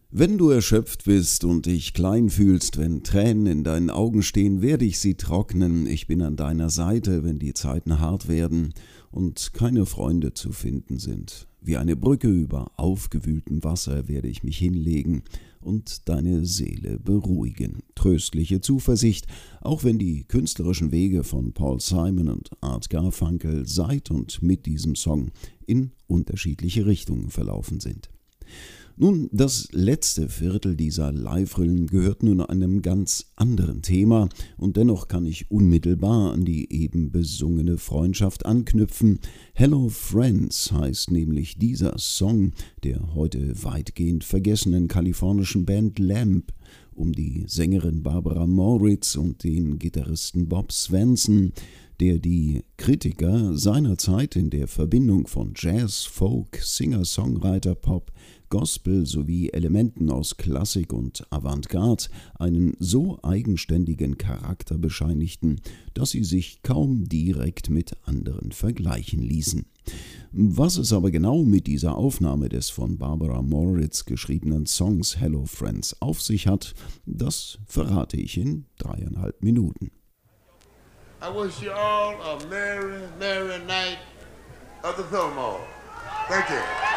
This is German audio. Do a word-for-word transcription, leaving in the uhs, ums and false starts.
Wenn du erschöpft bist und dich klein fühlst, wenn Tränen in deinen Augen stehen, werde ich sie trocknen. Ich bin an deiner Seite, wenn die Zeiten hart werden und keine Freunde zu finden sind. Wie eine Brücke über aufgewühltem Wasser werde ich mich hinlegen und deine Seele beruhigen. Tröstliche Zuversicht, auch wenn die künstlerischen Wege von Paul Simon und Art Garfunkel seit und mit diesem Song in unterschiedliche Richtungen verlaufen sind. Nun, das letzte Viertel dieser Live-Rillen gehört nun einem ganz anderen Thema und dennoch kann ich unmittelbar an die eben besungene Freundschaft anknüpfen. Hello Friends heißt nämlich dieser Song der heute weitgehend vergessenen kalifornischen Band Lamb um die Sängerin Barbara Moritz und den Gitarristen Bob Svenson, der die Kritiker seinerzeit in der Verbindung von Jazz, Folk, Singer-Songwriter, Pop, Gospel sowie Elementen aus Klassik und Avantgarde einen so eigenständigen Charakter bescheinigten, dass sie sich kaum direkt mit anderen vergleichen ließen. Was es aber genau mit dieser Aufnahme des von Barbara Moritz geschriebenen Songs Hello Friends auf sich hat, das verrate ich in dreieinhalb Minuten. I wish you all a merry, merry night of the Fillmore. Thank you.